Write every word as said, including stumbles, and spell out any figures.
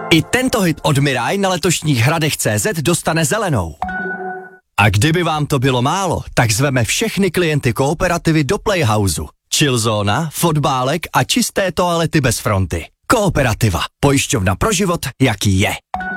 I tento hit od Mirai na letošních hradech tečka cé zet dostane zelenou. A kdyby vám to bylo málo, tak zveme všechny klienty Kooperativy do Playhouse. Chillzóna, fotbálek a čisté toalety bez fronty. Kooperativa. Pojišťovna pro život, jaký je.